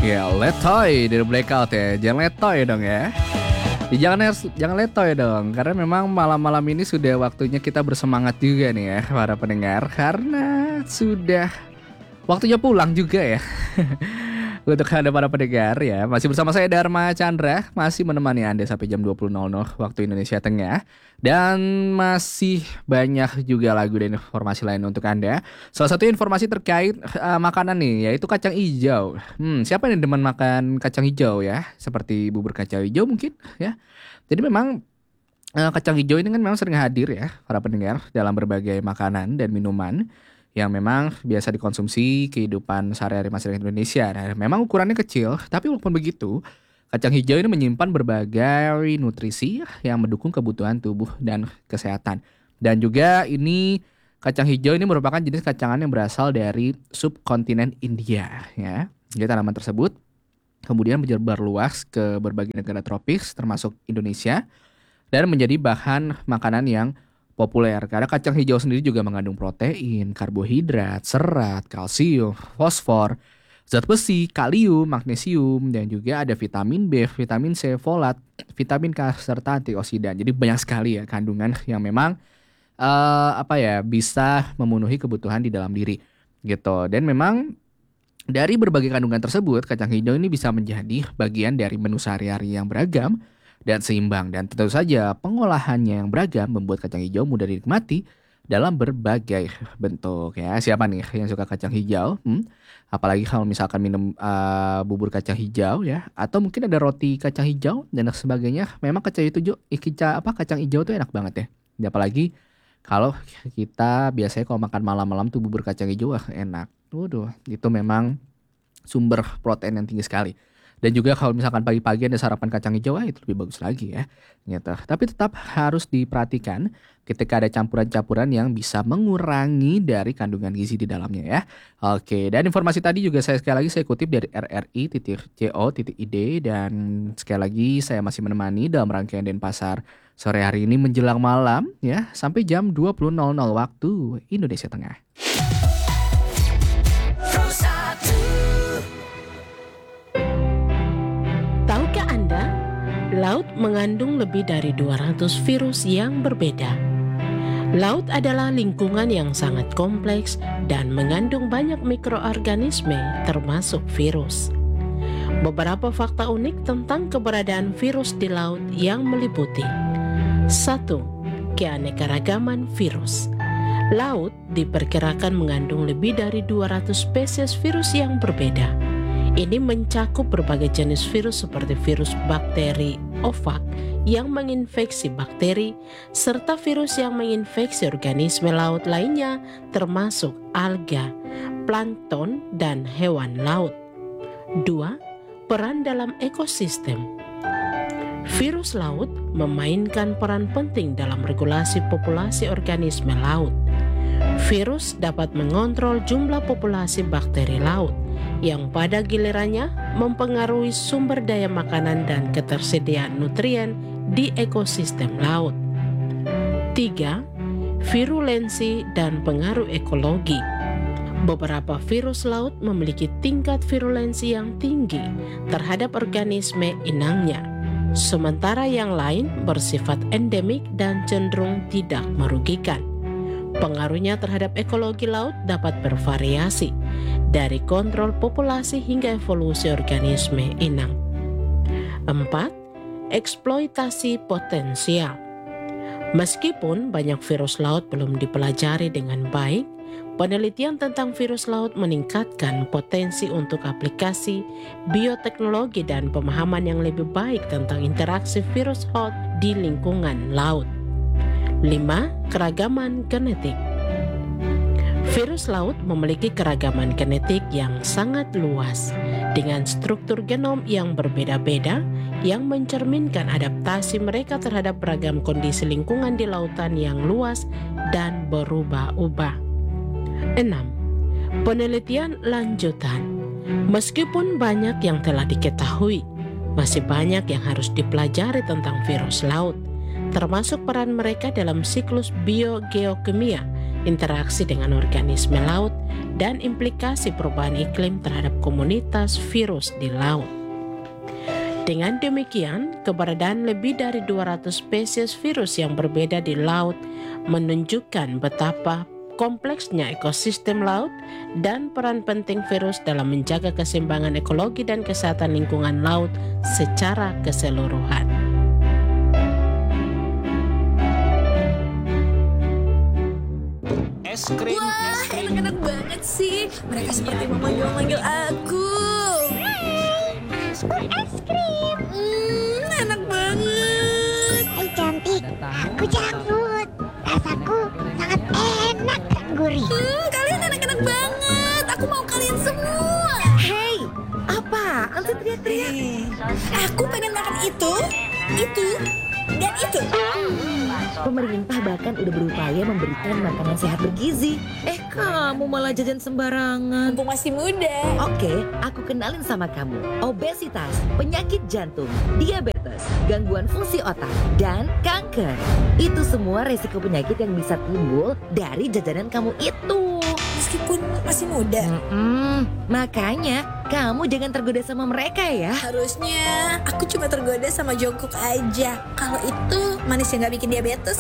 Ya, letoy dari blackout ya. Jangan letoy dong ya. Jangan letoy dong, karena memang malam-malam ini sudah waktunya kita bersemangat juga nih ya para pendengar, karena sudah waktunya pulang juga ya. Untuk Anda para pendengar ya, masih bersama saya Dharma Chandra, masih menemani Anda sampai jam 20.00 waktu Indonesia Tengah. Dan masih banyak juga lagu dan informasi lain untuk Anda. Salah satu informasi terkait makanan nih, yaitu kacang hijau. Siapa yang demen makan kacang hijau ya? Seperti bubur kacang hijau mungkin ya. Jadi memang kacang hijau ini kan memang sering hadir ya para pendengar dalam berbagai makanan dan minuman yang memang biasa dikonsumsi kehidupan sehari-hari masyarakat Indonesia. Nah, memang ukurannya kecil, tapi walaupun begitu, kacang hijau ini menyimpan berbagai nutrisi yang mendukung kebutuhan tubuh dan kesehatan. Dan juga ini kacang hijau ini merupakan jenis kacangan yang berasal dari subkontinen India ya. Jadi tanaman tersebut kemudian menyebar luas ke berbagai negara tropis termasuk Indonesia dan menjadi bahan makanan yang populer karena kacang hijau sendiri juga mengandung protein, karbohidrat, serat, kalsium, fosfor, zat besi, kalium, magnesium, dan juga ada vitamin B, vitamin C, folat, vitamin K, serta antioksidan. Jadi banyak sekali ya kandungan yang memang bisa memenuhi kebutuhan di dalam diri gitu. Dan memang dari berbagai kandungan tersebut, kacang hijau ini bisa menjadi bagian dari menu sehari-hari yang beragam dan seimbang, dan tentu saja pengolahannya yang beragam membuat kacang hijau mudah dinikmati dalam berbagai bentuk ya. Siapa nih yang suka kacang hijau? Apalagi kalau misalkan minum bubur kacang hijau ya, atau mungkin ada roti kacang hijau dan sebagainya. Memang kacang hijau tuh enak banget ya. Dan apalagi kalau kita biasanya kalau makan malam-malam tuh bubur kacang hijau enak. Waduh, itu memang sumber protein yang tinggi sekali. Dan juga kalau misalkan pagi-pagi ada sarapan kacang hijau, itu lebih bagus lagi ya. Gitu. Tapi tetap harus diperhatikan ketika ada campuran-campuran yang bisa mengurangi dari kandungan gizi di dalamnya ya. Oke, dan informasi tadi juga sekali lagi saya kutip dari rri.co.id, dan sekali lagi saya masih menemani dalam rangkaian Denpasar sore hari ini menjelang malam ya, sampai jam 20.00 waktu Indonesia Tengah. Tahukah Anda, laut mengandung lebih dari 200 virus yang berbeda. Laut adalah lingkungan yang sangat kompleks dan mengandung banyak mikroorganisme termasuk virus. Beberapa fakta unik tentang keberadaan virus di laut yang meliputi: 1. Keanekaragaman virus. Laut diperkirakan mengandung lebih dari 200 spesies virus yang berbeda. Ini mencakup berbagai jenis virus seperti virus bakteri ofak yang menginfeksi bakteri, serta virus yang menginfeksi organisme laut lainnya termasuk alga, plankton, dan hewan laut. 2. Peran dalam ekosistem. Virus laut memainkan peran penting dalam regulasi populasi organisme laut. Virus dapat mengontrol jumlah populasi bakteri laut, yang pada gilirannya mempengaruhi sumber daya makanan dan ketersediaan nutrien di ekosistem laut. 3. Virulensi dan pengaruh ekologi. Beberapa virus laut memiliki tingkat virulensi yang tinggi terhadap organisme inangnya, sementara yang lain bersifat endemik dan cenderung tidak merugikan. Pengaruhnya terhadap ekologi laut dapat bervariasi, dari kontrol populasi hingga evolusi organisme inang. 4. Eksploitasi potensial. Meskipun banyak virus laut belum dipelajari dengan baik, penelitian tentang virus laut meningkatkan potensi untuk aplikasi bioteknologi dan pemahaman yang lebih baik tentang interaksi virus laut di lingkungan laut. 5. Keragaman genetik. Virus laut memiliki keragaman genetik yang sangat luas, dengan struktur genom yang berbeda-beda yang mencerminkan adaptasi mereka terhadap beragam kondisi lingkungan di lautan yang luas dan berubah-ubah. 6. Penelitian lanjutan. Meskipun banyak yang telah diketahui, masih banyak yang harus dipelajari tentang virus laut, termasuk peran mereka dalam siklus biogeokimia, interaksi dengan organisme laut, dan implikasi perubahan iklim terhadap komunitas virus di laut. Dengan demikian, keberadaan lebih dari 200 spesies virus yang berbeda di laut menunjukkan betapa kompleksnya ekosistem laut dan peran penting virus dalam menjaga keseimbangan ekologi dan kesehatan lingkungan laut secara keseluruhan. Es krim, Wah, enak-enak banget sih. Mereka seperti memanggil-manggil aku. es krim. Enak banget. Hai cantik, aku janggut. Rasaku sangat enak dan gurih. Kalian enak-enak banget. Aku mau kalian semua. Hei, apaan sih teriak-teriak? Aku pengen makan itu, dan itu. Pemerintah bahkan udah berupaya memberikan makanan sehat bergizi. Kamu malah jajan sembarangan. Mumpung masih muda. Oke, aku kenalin sama kamu. Obesitas, penyakit jantung, diabetes, gangguan fungsi otak, dan kanker. Itu semua resiko penyakit yang bisa timbul dari jajanan kamu itu. Meskipun masih muda. Makanya kamu jangan tergoda sama mereka ya. Harusnya aku cuma tergoda sama Jungkook aja. Kalau itu manis yang gak bikin diabetes.